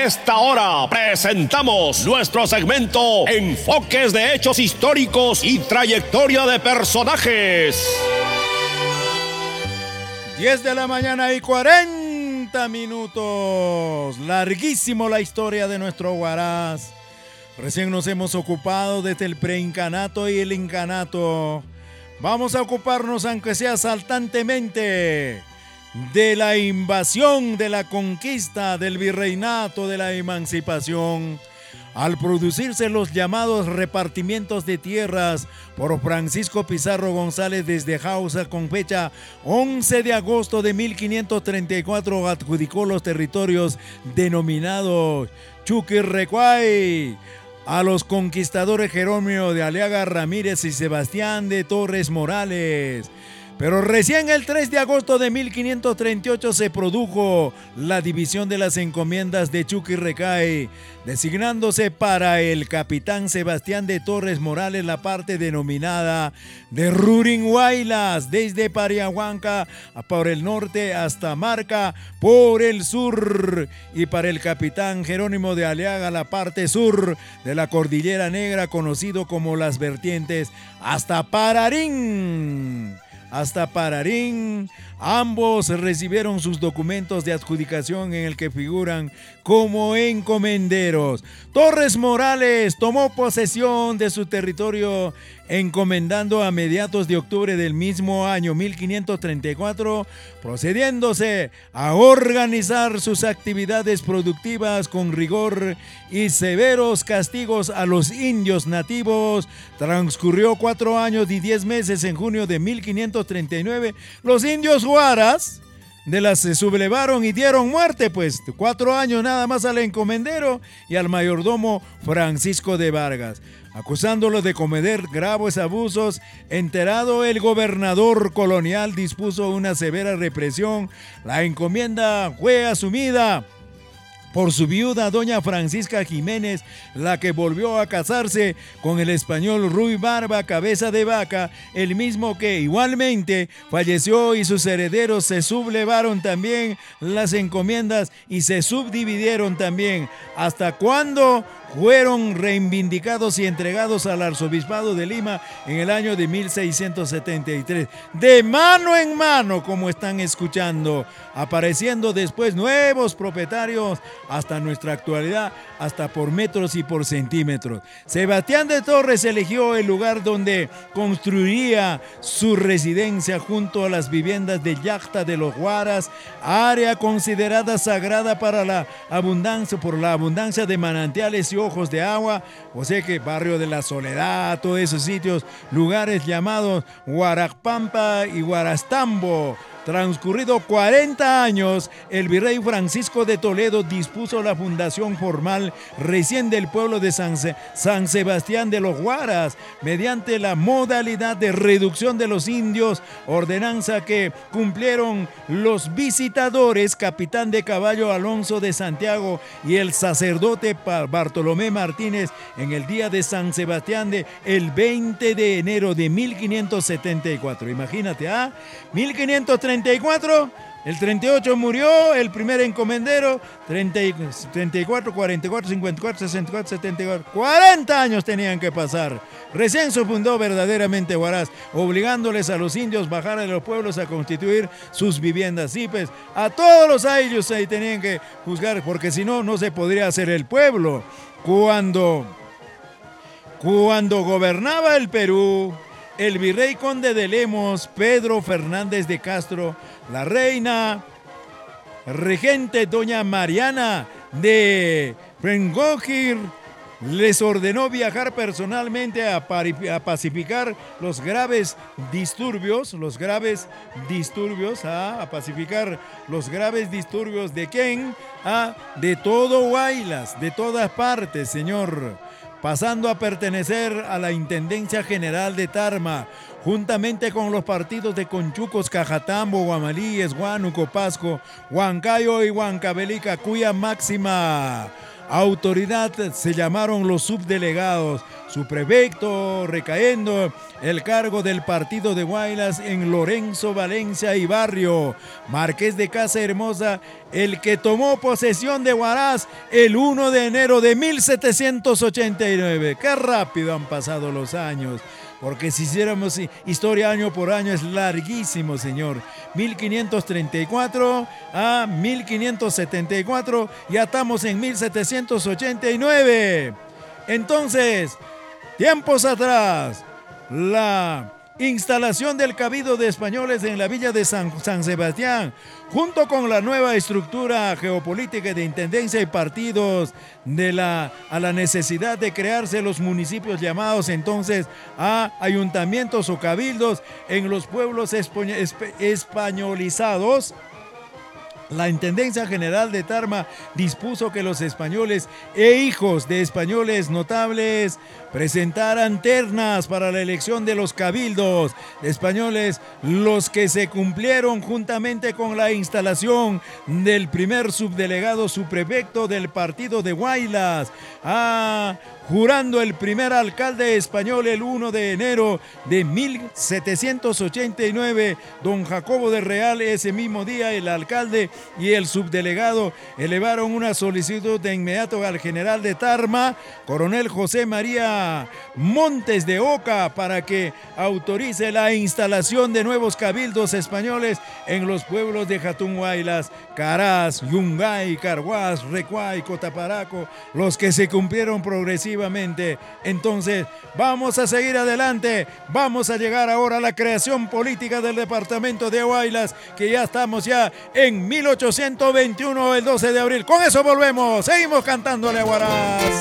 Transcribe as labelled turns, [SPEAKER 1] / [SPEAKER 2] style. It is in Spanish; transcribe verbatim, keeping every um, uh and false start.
[SPEAKER 1] A esta hora presentamos nuestro segmento Enfoques de Hechos Históricos y Trayectoria de Personajes.
[SPEAKER 2] diez de la mañana y cuarenta minutos. Larguísimo la historia de nuestro Huaraz. Recién nos hemos ocupado desde el preincanato y el incanato. Vamos a ocuparnos, aunque sea saltantemente, de la invasión, de la conquista, del virreinato, de la emancipación, al producirse los llamados repartimientos de tierras por Francisco Pizarro González desde Jausa, con fecha once de agosto de mil quinientos treinta y cuatro, adjudicó los territorios denominados Chuquirrecuay a los conquistadores Jerónimo de Aliaga Ramírez y Sebastián de Torres Morales. Pero recién el tres de agosto de mil quinientos treinta y ocho se produjo la división de las encomiendas de Chuquirrecuay, designándose para el capitán Sebastián de Torres Morales la parte denominada de Rurinhuaylas, desde Pariahuanca por el norte hasta Marca por el sur, y para el capitán Jerónimo de Aliaga la parte sur de la Cordillera Negra, conocido como las vertientes, hasta Pararín. Hasta Pararín, ambos recibieron sus documentos de adjudicación en el que figuran como encomenderos. Torres Morales tomó posesión de su territorio encomendando a mediados de octubre del mismo año mil quinientos treinta y cuatro, procediéndose a organizar sus actividades productivas con rigor y severos castigos a los indios nativos. Transcurrió cuatro años y diez meses. En junio de mil quinientos treinta y nueve, los indios huaras de las se sublevaron y dieron muerte, pues cuatro años nada más al encomendero y al mayordomo Francisco de Vargas, acusándolo de cometer graves abusos. Enterado el gobernador colonial dispuso una severa represión. La encomienda fue asumida por su viuda, doña Francisca Jiménez, la que volvió a casarse con el español Ruy Barba Cabeza de Vaca, el mismo que igualmente falleció, y sus herederos se sublevaron también las encomiendas y se subdividieron también, hasta cuando fueron reivindicados y entregados al arzobispado de Lima en el año de mil seiscientos setenta y tres. De mano en mano, como están escuchando, apareciendo después nuevos propietarios hasta nuestra actualidad, hasta por metros y por centímetros. Sebastián de Torres eligió el lugar donde construiría su residencia junto a las viviendas de Yacta de los Huaras, área considerada sagrada para la abundancia, por la abundancia de manantiales y ojos de agua. O sea que barrio de la Soledad, todos esos sitios, lugares llamados Huarapampa y Huarastambo. Transcurrido cuarenta años, el virrey Francisco de Toledo dispuso la fundación formal recién del pueblo de San, Se- San Sebastián de los Huaras, mediante la modalidad de reducción de los indios, ordenanza que cumplieron los visitadores, capitán de caballo Alonso de Santiago y el sacerdote Bartolomé Martínez, en el día de San Sebastián de el veinte de enero de mil quinientos setenta y cuatro. Imagínate, ¿ah? mil quinientos treinta y cuatro, el treinta y ocho murió el primer encomendero, treinta, treinta y cuatro, cuarenta y cuatro, cincuenta y cuatro, sesenta y cuatro, setenta y cuatro, cuarenta años tenían que pasar. Recién se fundó verdaderamente Huaraz, obligándoles a los indios bajar a los pueblos a constituir sus viviendas. Sí, pues a todos los ayllus ahí tenían que juzgar, porque si no, no se podría hacer el pueblo. Cuando, cuando gobernaba el Perú el virrey conde de Lemos, Pedro Fernández de Castro, la reina regente doña Mariana de Frengogir les ordenó viajar personalmente a, pari- a pacificar los graves disturbios, los graves disturbios, ¿ah? a pacificar los graves disturbios de quién, ¿ah? de todo Huaylas, de todas partes, señor, pasando a pertenecer a la Intendencia General de Tarma, juntamente con los partidos de Conchucos, Cajatambo, Guamalíes, Huánuco, Pasco, Huancayo y Huancavelica, cuya máxima autoridad se llamaron los subdelegados, su prefecto recayendo el cargo del partido de Guaylas en Lorenzo Valencia y Barrio, marqués de Casa Hermosa, el que tomó posesión de Huaraz el primero de enero de mil setecientos ochenta y nueve. ¡Qué rápido han pasado los años! Porque si hiciéramos historia año por año es larguísimo, señor. mil quinientos treinta y cuatro a mil quinientos setenta y cuatro, ya estamos en mil setecientos ochenta y nueve. Entonces, tiempos atrás, la instalación del Cabildo de Españoles en la villa de San, San Sebastián, junto con la nueva estructura geopolítica de intendencia y partidos, de la, a la necesidad de crearse los municipios llamados entonces a ayuntamientos o cabildos en los pueblos espa- esp- españolizados. La Intendencia General de Tarma dispuso que los españoles e hijos de españoles notables presentaran ternas para la elección de los cabildos de españoles, los que se cumplieron juntamente con la instalación del primer subdelegado subprefecto del partido de Guaylas, ah, jurando el primer alcalde español el primero de enero de mil setecientos ochenta y nueve, don Jacobo de Real. Ese mismo día el alcalde y el subdelegado elevaron una solicitud de inmediato al general de Tarma, coronel José María Montes de Oca, para que autorice la instalación de nuevos cabildos españoles en los pueblos de Jatún Guaylas, Caraz, Yungay, Carhuaz, Recuay, Cotaparaco, los que se cumplieron progresivamente. Entonces, vamos a seguir adelante, vamos a llegar ahora a la creación política del departamento de Guaylas, que ya estamos ya en mil ochocientos veintiuno, el doce de abril. Con eso volvemos, seguimos cantándole a Huaraz.